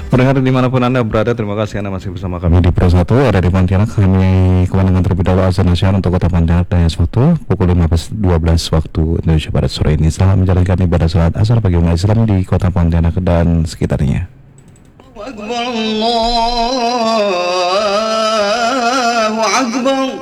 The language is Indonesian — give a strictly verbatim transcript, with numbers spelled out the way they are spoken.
Pendengar dimanapun Anda berada, terima kasih Anda masih bersama kami di Pro satu ada di Pontianak. Kami kemenangan terlebih dahulu azan nasional untuk kota Pontianak dan waktu pukul lima belas dua belas waktu Indonesia Barat sore ini. Selamat menjalankan ibadah salat asar bagi umat Islam di kota Pontianak dan sekitarnya. Allahu Akbar, Allahu Akbar.